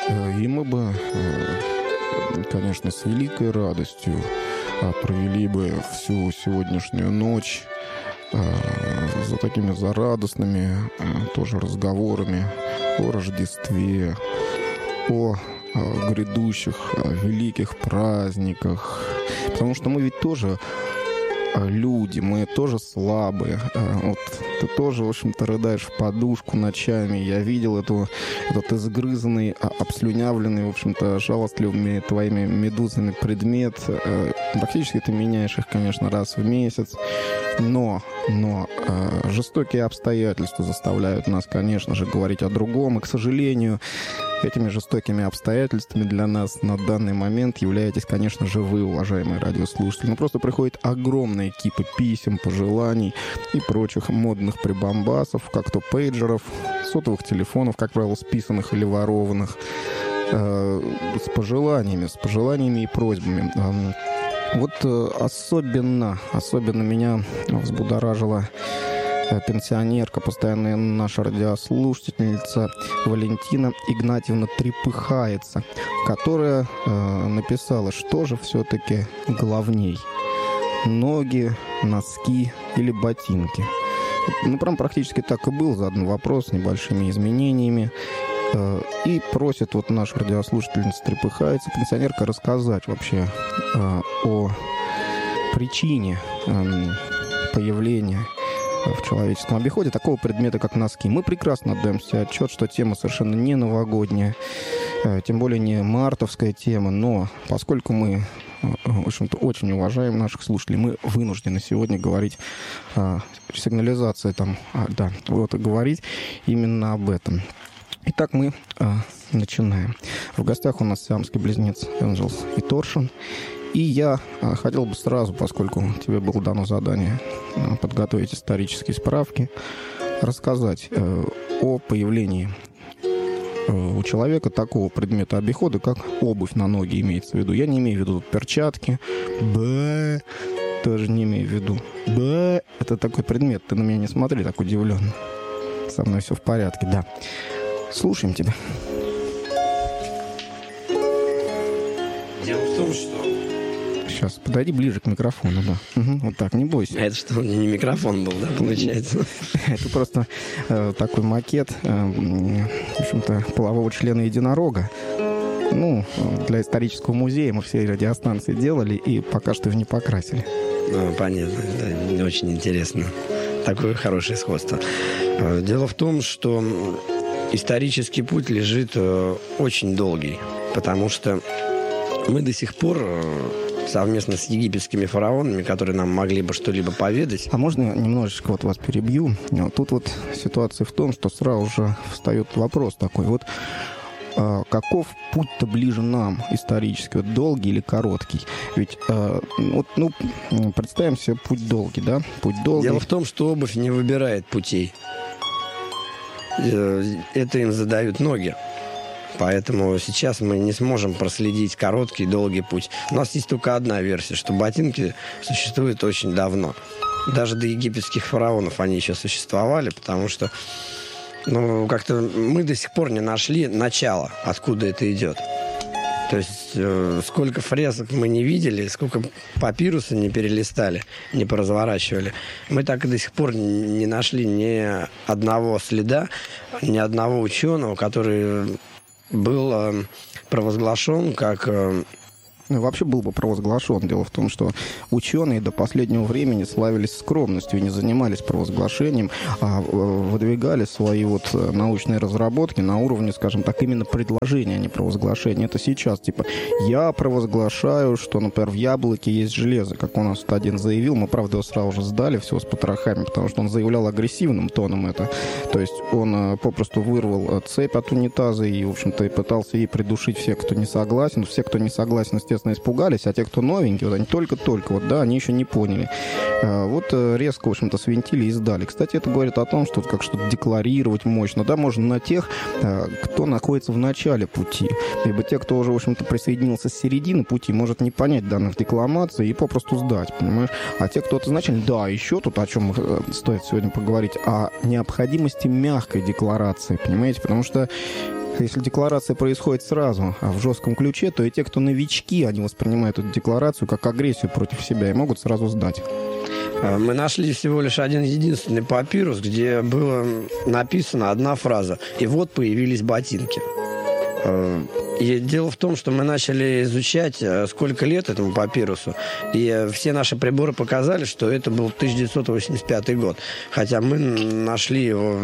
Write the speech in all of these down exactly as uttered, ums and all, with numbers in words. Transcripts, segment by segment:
И мы бы, конечно, с великой радостью провели бы всю сегодняшнюю ночь за такими зарадостными тоже разговорами о Рождестве, о грядущих великих праздниках. Потому что мы ведь тоже люди, мы тоже слабые. Вот ты тоже, в общем-то, рыдаешь в подушку ночами. Я видел эту, этот изгрызанный, обслюнявленный, в общем-то, жалостливыми твоими медузами предмет. Практически ты меняешь их, конечно, раз в месяц. Но, но жестокие обстоятельства заставляют нас, конечно же, говорить о другом. И, к сожалению, этими жестокими обстоятельствами для нас на данный момент являетесь, конечно же, вы, уважаемые радиослушатели. Ну, просто приходят огромные кипы писем, пожеланий и прочих модных прибамбасов, как то пейджеров, сотовых телефонов, как правило, списанных или ворованных, э, с пожеланиями, с пожеланиями и просьбами. Вот э, особенно, особенно меня взбудоражила пенсионерка, постоянная наша радиослушательница Валентина Игнатьевна Трепыхается, которая э, написала, что же все-таки главней: ноги, носки или ботинки. Ну, прям практически так и был задан вопрос с небольшими изменениями. Э, и просит вот наша радиослушательница Трепыхается, пенсионерка, рассказать вообще э, о причине э, появления в человеческом обиходе такого предмета, как носки. Мы прекрасно отдаем себе отчет, что тема совершенно не новогодняя, тем более не мартовская тема, но поскольку мы, в общем-то, очень уважаем наших слушателей, мы вынуждены сегодня говорить о сигнализации, там, да, вот, говорить именно об этом. Итак, мы а, начинаем. В гостях у нас сиамский близнец Энджелс и Торшин. И я а, хотел бы сразу, поскольку тебе было дано задание а, подготовить исторические справки, рассказать а, о появлении а, у человека такого предмета обихода, как обувь на ноги, имеется в виду. Я не имею в виду перчатки. Б, тоже не имею в виду. Б, это такой предмет. Ты на меня не смотри так удивленно. Со мной все в порядке, да. Слушаем тебя. Дело в том, что... Сейчас, подойди ближе к микрофону, да. Угу, вот так, не бойся. А это что, не микрофон был, да, получается? Это просто э, такой макет, э, в общем-то, полового члена единорога. Ну, для исторического музея мы все радиостанции делали и пока что их не покрасили. Ну, понятно, это очень интересно. Такое хорошее сходство. Дело в том, что исторический путь лежит очень долгий, потому что мы до сих пор совместно с египетскими фараонами, которые нам могли бы что-либо поведать. А можно я немножечко вот вас перебью? Тут вот ситуация в том, что сразу же встает вопрос такой. Вот а каков путь-то ближе нам исторически? Вот долгий или короткий? Ведь а, вот, ну, представим себе путь долгий, да? Путь долгий. Дело в том, что обувь не выбирает путей. Это им задают ноги. Поэтому сейчас мы не сможем проследить короткий, долгий путь. У нас есть только одна версия, что ботинки существуют очень давно. Даже до египетских фараонов они еще существовали, потому что ну, как-то мы до сих пор не нашли начала, откуда это идет. То есть э, сколько фресок мы не видели, сколько папируса не перелистали, не поразворачивали, мы так и до сих пор не нашли ни одного следа, ни одного ученого, который был э, провозглашен как... Э, вообще был бы провозглашен. Дело в том, что ученые до последнего времени славились скромностью и не занимались провозглашением, а выдвигали свои вот научные разработки на уровне, скажем так, именно предложения, а не провозглашения. Это сейчас, типа, я провозглашаю, что, например, в яблоке есть железо, как у нас тут один заявил. Мы, правда, его сразу же сдали, все с потрохами, потому что он заявлял агрессивным тоном это. То есть он попросту вырвал цепь от унитаза и, в общем-то, пытался ей придушить всех, кто не согласен. Все, кто не согласен, естественно, испугались, а те, кто новенькие, вот они только-только, вот, да, они еще не поняли. А, вот резко, в общем-то, свинтили и сдали. Кстати, это говорит о том, что как что-то декларировать мощно, да, можно на тех, кто находится в начале пути. Либо те, кто уже, в общем-то, присоединился с середины пути, может не понять данных декламаций и попросту сдать, понимаешь? А те, кто изначально, да, еще тут, о чем стоит сегодня поговорить, о необходимости мягкой декларации, понимаете? Потому что Если декларация происходит сразу, а в жестком ключе, то и те, кто новички, они воспринимают эту декларацию как агрессию против себя и могут сразу сдать. Мы нашли всего лишь один единственный папирус, где была написана одна фраза. И вот появились ботинки. И дело в том, что мы начали изучать, сколько лет этому папирусу, и все наши приборы показали, что это был тысяча девятьсот восемьдесят пятый год. Хотя мы нашли его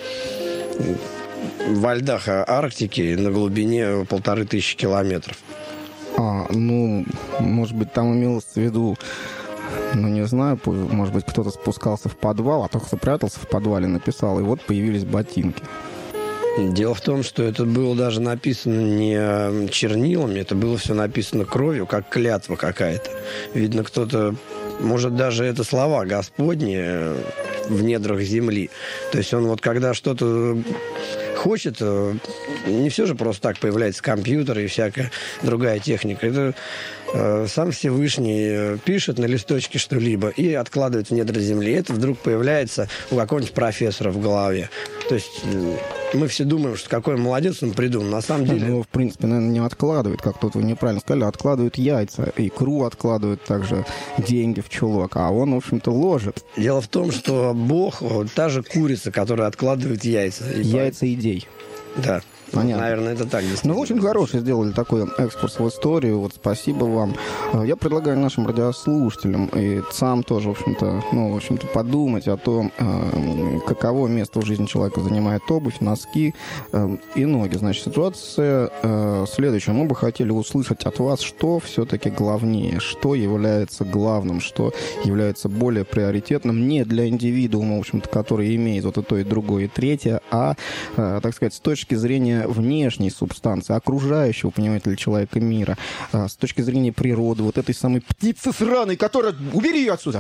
во льдах Арктики на глубине полторы тысячи километров. А, ну, может быть, там имелось в виду, ну, не знаю, может быть, кто-то спускался в подвал, а тот, кто прятался в подвале, написал, и вот появились ботинки. Дело в том, что это было даже написано не чернилами, это было все написано кровью, как клятва какая-то. Видно, кто-то, может, даже это слова Господни в недрах земли. То есть он вот когда что-то хочет, не все же просто так появляется компьютер и всякая другая техника. Это э, сам Всевышний пишет на листочке что-либо и откладывает в недра земли. Это вдруг появляется у какого-нибудь профессора в голове. То есть э, мы все думаем, что какой молодец он придумал. На самом деле... Ну, в принципе, наверное, не откладывает, как тут вы неправильно сказали, откладывают яйца, икру откладывают также, деньги в чулок, а он, в общем-то, ложит. Дело в том, что Бог, вот, та же курица, которая откладывает яйца. И яйца идей. Да. Понятно. Наверное, это так. Ну, очень хороший сделали такой экскурс в историю. Вот спасибо вам. Я предлагаю нашим радиослушателям и сам тоже, в общем-то, ну, в общем-то, подумать о том, каково место в жизни человека занимает обувь, носки и ноги. Значит, ситуация следующая. Мы бы хотели услышать от вас, что все-таки главнее, что является главным, что является более приоритетным не для индивидуума, в общем-то, который имеет вот и то, и другое, и третье, а, так сказать, с точки зрения внешней субстанции, окружающего, понимаете ли, человека мира, а, с точки зрения природы, вот этой самой птицы сраной, которая... Убери ее отсюда!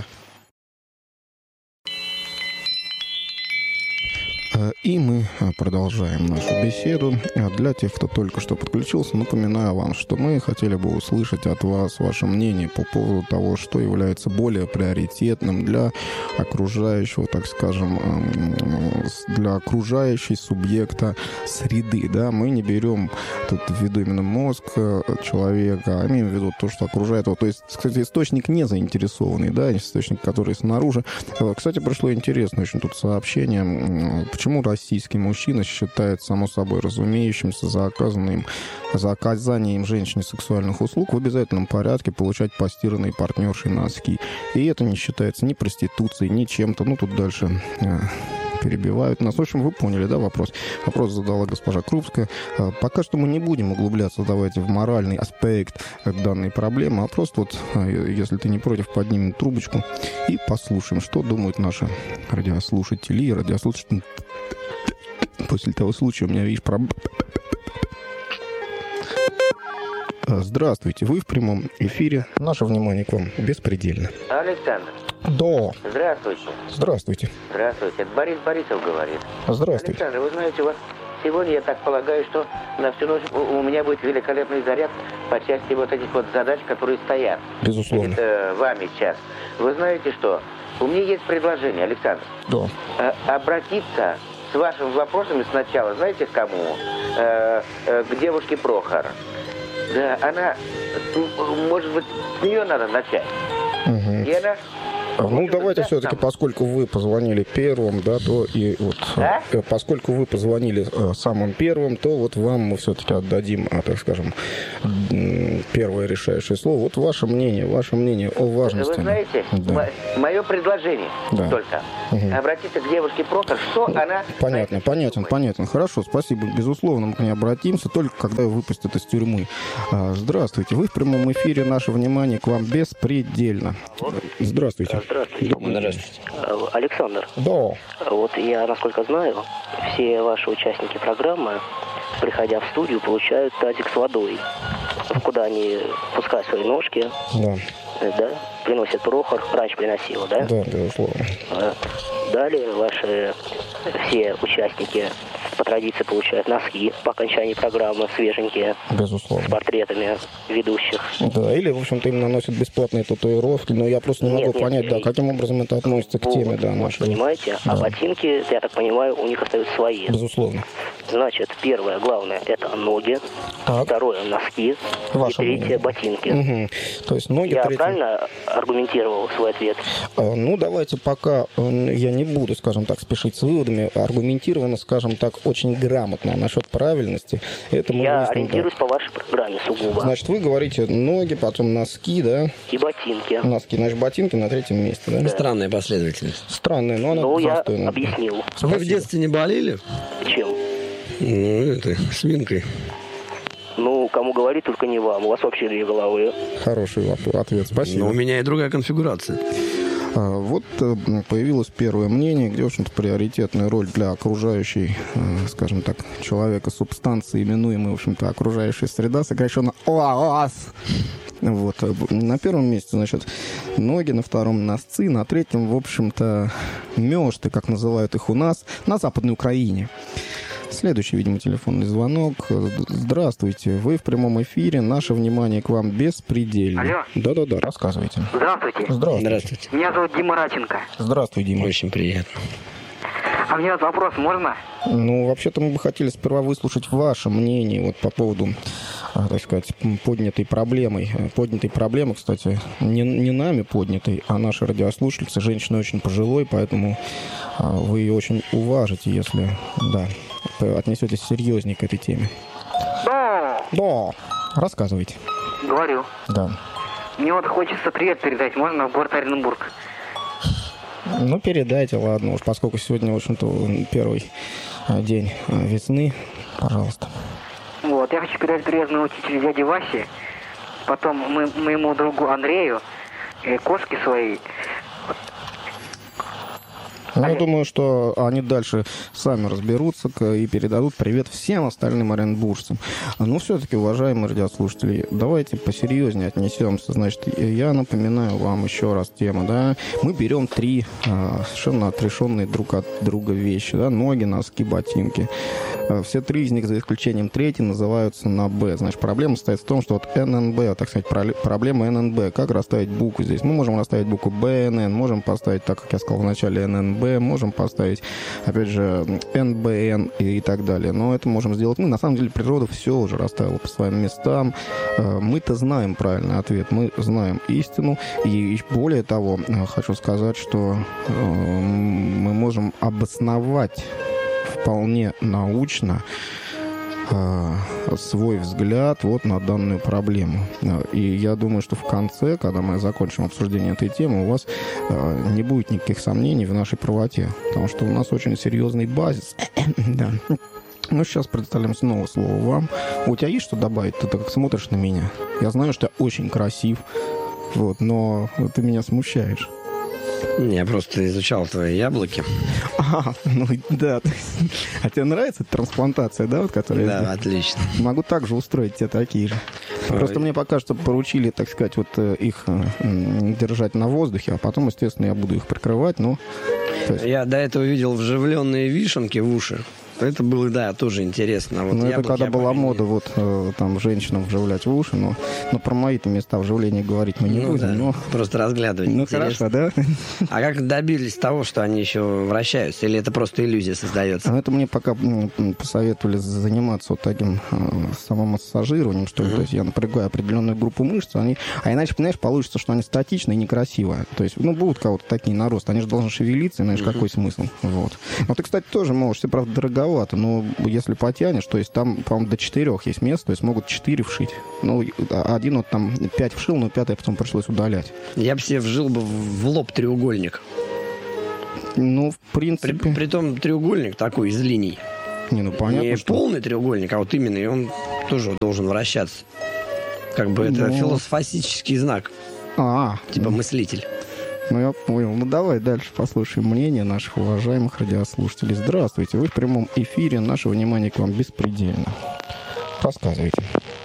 И мы продолжаем нашу беседу. Для тех, кто только что подключился, напоминаю вам, что мы хотели бы услышать от вас ваше мнение по поводу того, что является более приоритетным для окружающего, так скажем, для окружающей субъекта среды. Да? Мы не берем тут в виду именно мозг человека, а имеем в виду то, что окружает его. То есть, кстати, источник не заинтересованный, да, источник, который снаружи. Кстати, пришло интересное очень тут сообщение. Почему российский мужчина считает само собой разумеющимся за оказанное им, за оказание им женщине сексуальных услуг в обязательном порядке получать постиранные партнерши носки? И это не считается ни проституцией, ни чем-то. Ну, тут дальше э, перебивают нас. В общем, вы поняли, да, вопрос? Вопрос задала госпожа Крупская. Э, пока что мы не будем углубляться, давайте, в моральный аспект данной проблемы, а просто вот, э, если ты не против, поднимем трубочку и послушаем, что думают наши радиослушатели и радиослушатели. После того случая у меня, видишь, про... Здравствуйте, вы в прямом эфире. Наше внимание к вам беспредельно. Александр. Да. Здравствуйте. Здравствуйте. Здравствуйте. Это Борис Борисов говорит. Здравствуйте. Александр, вы знаете, у вас сегодня, я так полагаю, что на всю ночь у меня будет великолепный заряд по части вот этих вот задач, которые стоят. Безусловно. Перед э, вами сейчас. Вы знаете что? У меня есть предложение, Александр. Да. Э, обратиться с вашими вопросами сначала, знаете, к кому? Э, э, к девушке Прохор. Да, она, может быть, с нее надо начать. Угу. И она... Ну, давайте все-таки, поскольку вы позвонили первым, да, то и вот, а? поскольку вы позвонили самым первым, то вот вам мы все-таки отдадим, так скажем, первое решающее слово. Вот ваше мнение, ваше мнение о важности. Вы знаете, да. Мое предложение да. только угу. обратиться к девушке Прохор, что ну, она... Понятно, понятно, понятно. Хорошо, спасибо. Безусловно, мы к ней обратимся, только когда ее выпустят из тюрьмы. Здравствуйте, вы в прямом эфире, наше внимание к вам беспредельно. Здравствуйте. Здравствуйте. Здравствуйте. Александр. Да. Вот я, насколько знаю, все ваши участники программы, приходя в студию, получают тазик с водой, куда они пускают свои ножки. Да. Да, приносят Прохор, раньше приносила, да? Да, безусловно. Далее ваши все участники по традиции получают носки по окончании программы, свеженькие. Безусловно. С портретами ведущих. Да, или, в общем-то, им наносят бесплатные татуировки, но я просто не могу нет, понять, нет, да, каким образом это относится к теме, да, нашей. Понимаете? Да. А ботинки, я так понимаю, у них остаются свои. Безусловно. Значит, первое, главное, это ноги. Так. Второе, носки. Ваше и третье, мнение. ботинки. Угу. То есть ноги... Я третье... правильно аргументировал свой ответ? А, ну, давайте пока э, я не буду, скажем так, спешить с выводами. Аргументированно, скажем так, очень грамотно. А насчет правильности, это мы Я выясним, ориентируюсь да. по вашей программе сугубо. Значит, вы говорите ноги, потом носки, да? И ботинки. Носки, значит, ботинки на третьем месте, да? Странная последовательность. Странная, но она Ну, я застойная. объяснил. Вы в детстве не болели? Чем? Ну, этой, свинкой. Ну, кому говорить, только не вам. У вас вообще две головы. Хороший ответ, спасибо. Но у меня и другая конфигурация. А, Вот э, появилось первое мнение, где, в общем-то, приоритетная роль для окружающей, э, скажем так, человека субстанции, именуемой, в общем-то, окружающая среда, сокращенно ОАС. Вот. э, На первом месте, значит, ноги, на втором носки, на третьем, в общем-то, мёшты, как называют их у нас, на Западной Украине. Следующий, видимо, телефонный звонок. Здравствуйте, вы в прямом эфире. Наше внимание к вам беспредельно. Алло. Да-да-да, рассказывайте. Здравствуйте. Здравствуйте. Здравствуйте. Меня зовут Дима Радченко. Здравствуй, Дима. Очень приятно. А мне вот вопрос можно? Ну, вообще-то мы бы хотели сперва выслушать ваше мнение вот по поводу, а, так сказать, поднятой проблемой. Поднятой проблемы, кстати, не, не нами поднятой, а нашей радиослушательницы. Женщина очень пожилой, поэтому а, вы ее очень уважите, если, да, отнесетесь серьезнее к этой теме. Да. Да, рассказывайте. Говорю. Да. Мне вот хочется привет передать. Можно в город Оренбург? Ну, передайте, ладно уж, поскольку сегодня, в общем-то, первый а, день а, весны. Пожалуйста. Вот. Я хочу передать привет моему учителю дяде Васе, потом мы, моему другу Андрею, и кошке своей. Ну, я думаю, что они дальше сами разберутся и передадут привет всем остальным оренбуржцам. Но все-таки, уважаемые радиослушатели, давайте посерьезнее отнесемся. Значит, я напоминаю вам еще раз тему, да. Мы берем три а, совершенно отрешенные друг от друга вещи, да, ноги, носки, ботинки. Все три из них, за исключением третьей, называются на «Б». Значит, проблема состоит в том, что вот эн эн бэ, так сказать, проблема эн эн бэ. Как расставить букву здесь? Мы можем расставить букву бэ эн эн, можем поставить, так как я сказал в начале, эн эн бэ, можем поставить, опять же, эн бэ эн и, и так далее. Но это можем сделать мы. На самом деле природа все уже расставила по своим местам. Мы-то знаем правильный ответ, мы знаем истину. И более того, хочу сказать, что мы можем обосновать вполне научно э, свой взгляд вот на данную проблему. И я думаю, что в конце, когда мы закончим обсуждение этой темы, у вас э, не будет никаких сомнений в нашей правоте, потому что у нас очень серьезный базис. Да. Ну, сейчас предоставляем снова слово вам. У тебя есть что добавить? Ты так смотришь на меня. Я знаю, что я очень красив, вот, но ты меня смущаешь. Я просто изучал твои яблоки. А, ну да. А тебе нравится трансплантация, да, вот, которая... Да, отлично. Могу также устроить тебе такие же. Ой. Просто мне пока что поручили, так сказать, вот их держать на воздухе, а потом, естественно, я буду их прикрывать, но... Есть... Я до этого видел вживленные вишенки в уши. Это было, да, тоже интересно. Вот ну, это когда была не... мода вот э, там женщинам вживлять в уши, но, но про мои-то места вживления говорить мы не ну, будем. Да. Но... Просто разглядывать. Ну, интересно. хорошо, да? А как добились того, что они еще вращаются? Или это просто иллюзия создается? Это мне пока посоветовали заниматься вот таким э, самомассажированием, что ли. Uh-huh. То есть я напрягаю определенную группу мышц, они... а иначе, понимаешь, получится, что они статичные и некрасивые. То есть, ну, будут кого-то такие наросты, они же должны шевелиться, иначе uh-huh. какой смысл? Вот. Но ты, кстати, тоже можешь, все, правда, дорого. Но если потянешь, то есть там, по-моему, до четырех есть мест, то есть могут четыре вшить. Ну, один вот там пять вшил, но пятое потом пришлось удалять. Я бы себе вжил бы в лоб треугольник. Ну, в принципе... При, притом треугольник такой из линий. Не, ну понятно, Не что... полный треугольник, а вот именно, и он тоже должен вращаться. Как бы это ну... философический знак. А, типа ну... мыслитель. Ну, я понял. Ну, давай дальше послушаем мнение наших уважаемых радиослушателей. Здравствуйте. Вы в прямом эфире. Наше внимание к вам беспредельно. Рассказывайте.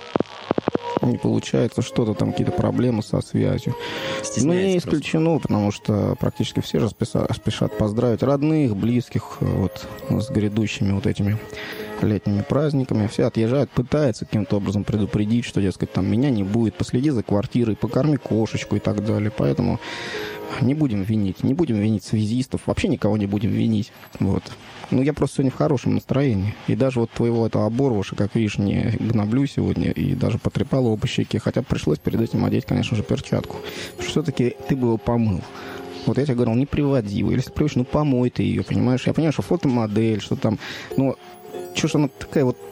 Не получается, что-то там, какие-то проблемы со связью. Ну, не исключено, просто. Потому что практически все же спешат, спешат поздравить родных, близких вот, с грядущими вот этими летними праздниками. Все отъезжают, пытаются каким-то образом предупредить, что, дескать, там меня не будет, последи за квартирой, покорми кошечку и так далее. Поэтому не будем винить, не будем винить связистов, вообще никого не будем винить, вот. Ну, я просто сегодня в хорошем настроении. И даже вот твоего этого оборвыша, как видишь, не гноблю сегодня, и даже потрепал его по щеке, хотя пришлось перед этим одеть, конечно же, перчатку. Потому что все-таки ты бы его помыл. Вот я тебе говорил, не приводи его. Или если приводишь, ну, помой ты ее, понимаешь? Я понимаю, что фотомодель, что там, ну, что ж она такая вот...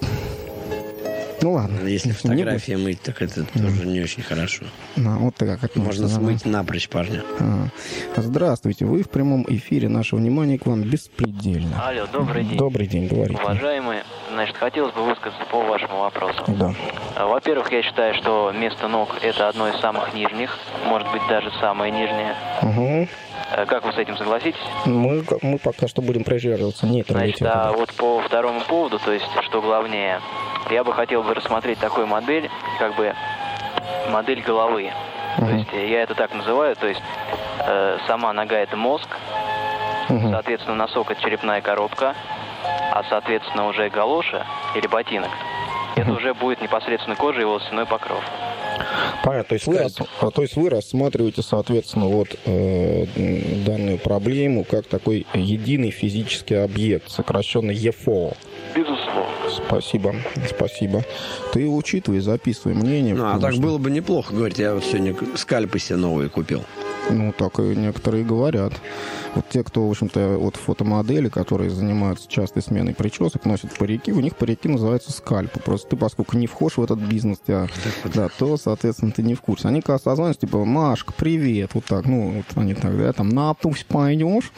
Ну ладно. Если фотографии мыть, так это mm. тоже не очень хорошо. А, вот так, как можно смыть напрочь парня. А. Здравствуйте, вы в прямом эфире. Наше внимание к вам беспредельно. Алло, добрый день. Добрый день, говорите. Уважаемые, значит, хотелось бы высказаться по вашему вопросу. Да. Во-первых, я считаю, что место ног – это одно из самых нижних, может быть, даже самое нижнее. Угу. Как вы с этим согласитесь? Мы, мы пока что будем придерживаться нейтралитета. Значит, а вот по второму поводу, то есть, что главнее, я бы хотел бы рассмотреть такую модель, как бы модель головы. Uh-huh. То есть, я это так называю, то есть, э, сама нога – это мозг, uh-huh. соответственно, носок – это черепная коробка, а, соответственно, уже галоша или ботинок – uh-huh. это уже будет непосредственно кожа и волосяной покров. Понятно. То есть, вы, то есть вы рассматриваете, соответственно, вот э, данную проблему как такой единый физический объект, сокращенно и эф о. Безусловно. Спасибо, спасибо. Ты учитывай, записывай мнение. Ну, а так что... было бы неплохо, говорить, я вот сегодня скальпы себе новые купил. Ну, так и некоторые говорят. Вот те, кто, в общем-то, вот фотомодели, которые занимаются частой сменой причесок, носят парики, у них парики называются скальпы. Просто ты, поскольку не вхож в этот бизнес, тебя, да, то, соответственно, ты не в курсе. Они, когда созваниваются, типа, Машка, привет, вот так, ну, вот они тогда, там, на пусть пойдешь.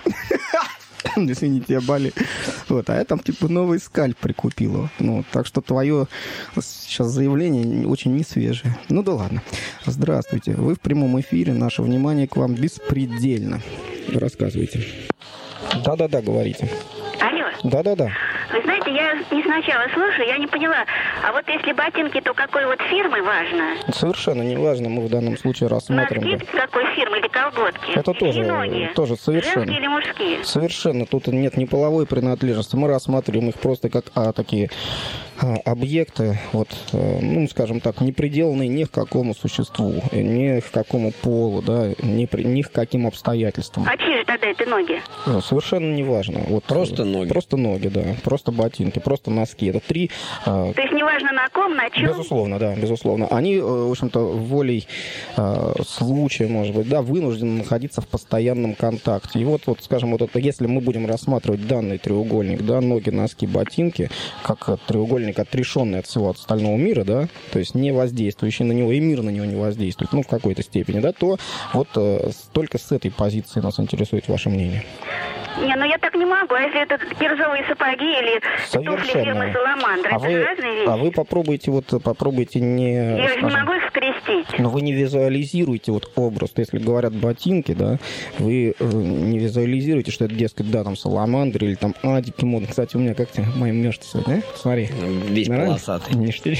Извините, я болею. Вот, а я там, типа, новый скальп прикупила. Ну, так что твое сейчас заявление очень несвежее. Ну да ладно. Здравствуйте. Вы в прямом эфире. Наше внимание к вам беспредельно. Рассказывайте. Да-да-да, говорите. Алло. Да-да-да. Вы знаете, я не сначала слушаю, я не поняла. А вот если ботинки, то какой вот фирмы важно? Совершенно не важно. Мы в данном случае рассмотрим. Носки какой фирмы или колготки? Это тоже, ноги? тоже совершенно. Женские или мужские? Совершенно. Тут нет ни половой принадлежности. Мы рассматриваем их просто как а, такие а, объекты, вот, а, ну, скажем так, не приделанные ни к какому существу, ни к какому полу, да, ни, ни к каким обстоятельствам. А чьи же тогда это ноги? Совершенно не важно. Вот, просто ноги? Просто ноги, да. Просто ботинки, просто носки. Это три... То есть не важно на ком, на чем? Безусловно, да, безусловно. Они, в общем-то, волей э, случая, может быть, да, вынуждены находиться в постоянном контакте. И вот, вот, скажем, вот это, если мы будем рассматривать данный треугольник, да, ноги, носки, ботинки, как треугольник, отрешенный от всего остального мира, да, то есть не воздействующий на него, и мир на него не воздействует, ну, в какой-то степени, да, то вот э, только с этой позиции нас интересует ваше мнение. Не, ну я так не могу. А если это кирзовые сапоги или туфли фирмы Саламандра, а это вы, разные вещи? А вы попробуйте вот, попробуйте не... Я скажем, не могу их скрестить. Но вы не визуализируете вот образ. Если говорят ботинки, да, вы э, не визуализируете, что это, дескать, да, там Саламандр или там Адики модно. Кстати, у меня как-то мои мешки сегодня, а? Смотри. Весь полосатый.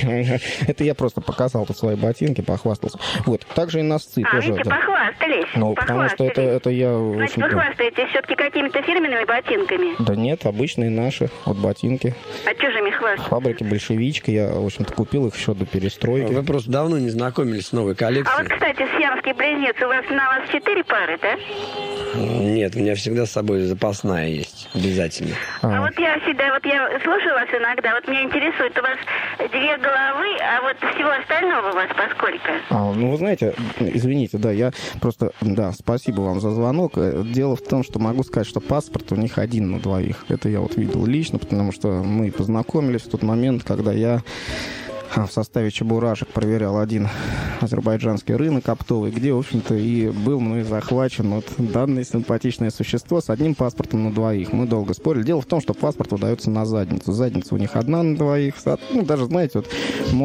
Это я просто показал тут свои ботинки, похвастался. Вот. Также и носки а, тоже. видите, Да. похвастались. Ну, потому что это, это я... Значит, вы хвастаетесь все-таки какими-то фирменными ботинками? Да нет, обычные наши, вот ботинки. А что же ими хвастаться? Фабрики «Большевичка». Я, в общем-то, купил их еще до перестройки. Вы просто давно не знакомились с новой коллекцией. А вот, кстати, сиамские близнецы, у вас на вас четыре пары, да? Нет, у меня всегда с собой запасная есть, обязательно. А, а вот я всегда, вот я слушаю вас иногда, вот меня интересует, у вас две головы, а вот всего остального у вас поскольку? А, ну, вы знаете, извините, да, я просто, да, спасибо вам за звонок. Дело в том, что могу сказать, что паспорт у них один на двоих. Это я вот видел лично, потому что мы познакомились в тот момент, когда я в составе чебурашек проверял один азербайджанский рынок оптовый, где, в общем-то, и был мной захвачен вот данное симпатичное существо с одним паспортом на двоих. Мы долго спорили. Дело в том, что паспорт выдается на задницу. Задница у них одна на двоих. Ну, даже, знаете, вот